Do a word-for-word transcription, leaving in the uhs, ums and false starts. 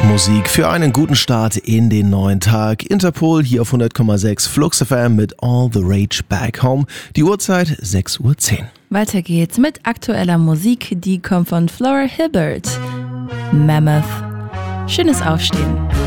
Musik für einen guten Start in den neuen Tag. Interpol hier auf hundert Komma sechs Flux F M mit All the Rage Back Home. Die Uhrzeit sechs Uhr zehn. Weiter geht's mit aktueller Musik, die kommt von Flora Hibbert. Mammoth. Schönes Aufstehen.